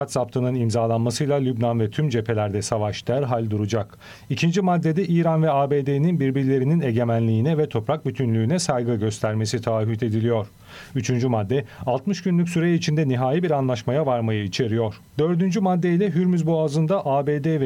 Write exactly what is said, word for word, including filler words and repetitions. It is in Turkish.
Zaptının imzalanmasıyla Lübnan ve tüm cephelerde savaş derhal duracak. İkinci maddede İran ve A B D'nin birbirlerinin egemenliğine ve toprak bütünlüğüne saygı göstermesi taahhüt ediliyor. Üçüncü madde altmış günlük süre içinde nihai bir anlaşmaya varmayı içeriyor. Dördüncü maddeyle Hürmüz Boğazı'nda A B D ve